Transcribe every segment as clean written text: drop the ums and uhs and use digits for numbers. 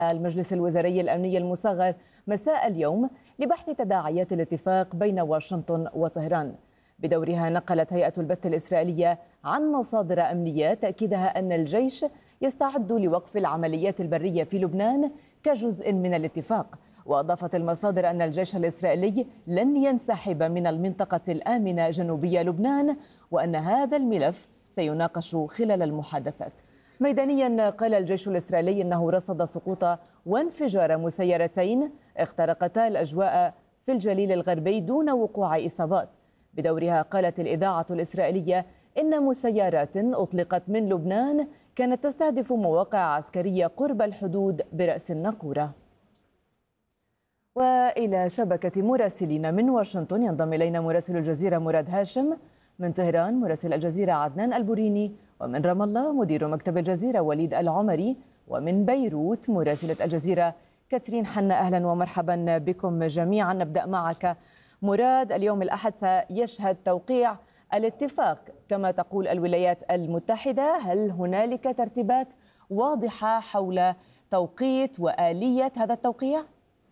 المجلس الوزاري الأمني المصغر مساء اليوم لبحث تداعيات الاتفاق بين واشنطن وطهران. بدورها نقلت هيئة البث الإسرائيلية عن مصادر أمنية تأكيدها أن الجيش يستعد لوقف العمليات البرية في لبنان كجزء من الاتفاق. وأضافت المصادر أن الجيش الإسرائيلي لن ينسحب من المنطقة الآمنة جنوبية لبنان، وأن هذا الملف سيناقش خلال المحادثات. ميدانيا قال الجيش الإسرائيلي أنه رصد سقوط وانفجار مسيرتين اخترقتا الأجواء في الجليل الغربي دون وقوع إصابات. بدورها قالت الإذاعة الإسرائيلية إن مسيرات أطلقت من لبنان كانت تستهدف مواقع عسكرية قرب الحدود برأس الناقورة. وإلى شبكة مراسلين من واشنطن ينضم إلينا مراسل الجزيرة مراد هاشم، من طهران مراسل الجزيرة عدنان البوريني، ومن رام الله مدير مكتب الجزيرة وليد العمري، ومن بيروت مراسلة الجزيرة كاترين حنا. أهلا ومرحبا بكم جميعا. نبدأ معك مراد. اليوم الأحد سيشهد توقيع الاتفاق كما تقول الولايات المتحدة، هل هنالك ترتيبات واضحة حول توقيت وآلية هذا التوقيع؟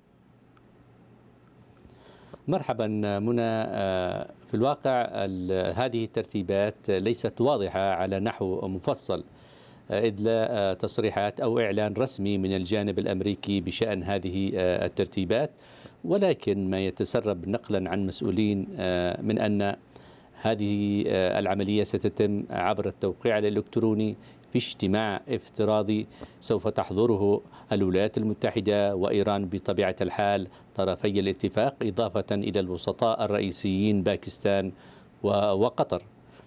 مرحبا منى. في الواقع هذه الترتيبات ليست واضحة على نحو مفصل، إذ لا تصريحات أو إعلان رسمي من الجانب الأمريكي بشأن هذه الترتيبات، ولكن ما يتسرب نقلا عن مسؤولين من أن هذه العملية ستتم عبر التوقيع الإلكتروني في اجتماع افتراضي سوف تحضره الولايات المتحدة وإيران بطبيعة الحال طرفي الاتفاق، إضافة إلى الوسطاء الرئيسيين باكستان وقطر.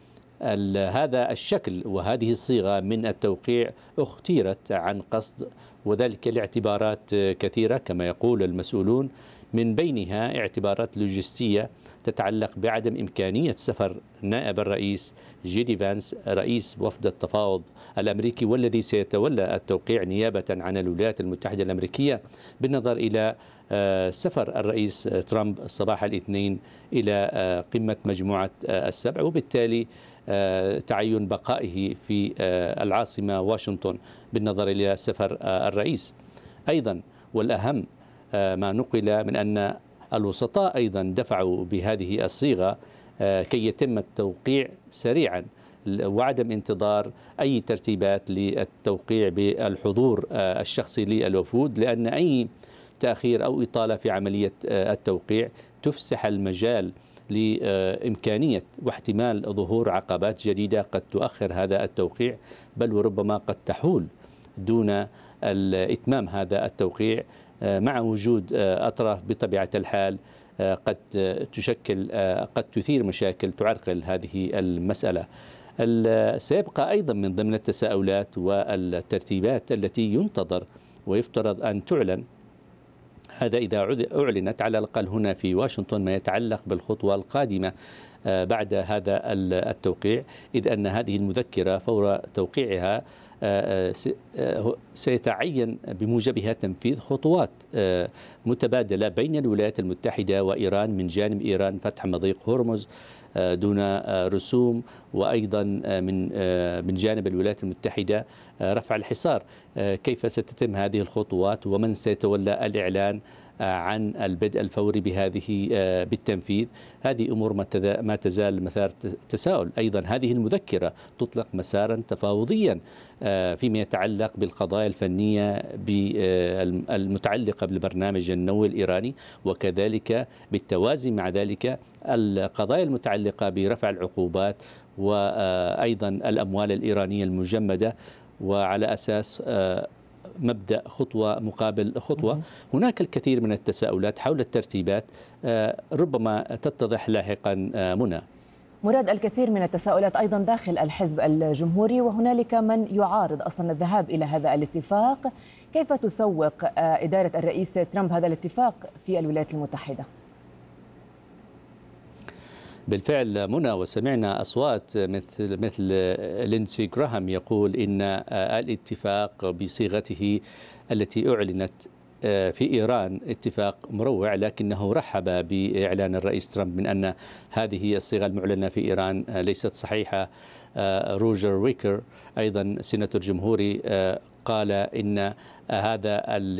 هذا الشكل وهذه الصيغة من التوقيع اختيرت عن قصد، وذلك لاعتبارات كثيرة كما يقول المسؤولون، من بينها اعتبارات لوجستية تتعلق بعدم إمكانية سفر نائب الرئيس جيدي فانس رئيس وفد التفاوض الأمريكي والذي سيتولى التوقيع نيابة عن الولايات المتحدة الأمريكية، بالنظر إلى سفر الرئيس ترامب صباح الاثنين إلى قمة مجموعة السبع، وبالتالي تعين بقائه في العاصمة واشنطن بالنظر إلى سفر الرئيس. أيضا والأهم ما نقل من أن الوسطاء أيضا دفعوا بهذه الصيغة كي يتم التوقيع سريعا وعدم انتظار أي ترتيبات للتوقيع بالحضور الشخصي للوفود، لأن أي تأخير أو إطالة في عملية التوقيع تفسح المجال لإمكانية واحتمال ظهور عقبات جديدة قد تؤخر هذا التوقيع، بل وربما قد تحول دون إتمام هذا التوقيع، مع وجود أطراف بطبيعة الحال قد قد تثير مشاكل تعرقل هذه المسألة. سيبقى أيضا من ضمن التساؤلات والترتيبات التي ينتظر ويفترض أن تعلن، هذا إذا أعلنت على الأقل هنا في واشنطن، ما يتعلق بالخطوة القادمة بعد هذا التوقيع، إذ أن هذه المذكرة فور توقيعها سيتعين بموجبها تنفيذ خطوات متبادلة بين الولايات المتحدة وإيران، من جانب إيران فتح مضيق هرمز دون رسوم، وأيضا من جانب الولايات المتحدة رفع الحصار. كيف ستتم هذه الخطوات ومن سيتولى الإعلان عن البدء الفوري بهذه بالتنفيذ؟ هذه أمور ما تزال مثار تساؤل. أيضا هذه المذكرة تطلق مسارا تفاوضيا فيما يتعلق بالقضايا الفنية المتعلقة بالبرنامج النووي الإيراني، وكذلك بالتوازي مع ذلك القضايا المتعلقة برفع العقوبات وأيضا الأموال الإيرانية المجمدة، وعلى أساس مبدأ خطوة مقابل خطوة. هناك الكثير من التساؤلات حول الترتيبات ربما تتضح لاحقا منى. مراد، الكثير من التساؤلات أيضا داخل الحزب الجمهوري، وهنالك من يعارض أصلا الذهاب إلى هذا الاتفاق. كيف تسوق إدارة الرئيس ترامب هذا الاتفاق في الولايات المتحدة؟ بالفعل منى، وسمعنا أصوات مثل لينسي جراهام يقول إن الاتفاق بصيغته التي أعلنت في إيران اتفاق مروع، لكنه رحب بإعلان الرئيس ترامب من أن هذه الصيغة المعلنة في إيران ليست صحيحة. روجر ويكر أيضا سيناتور جمهوري قال إن هذا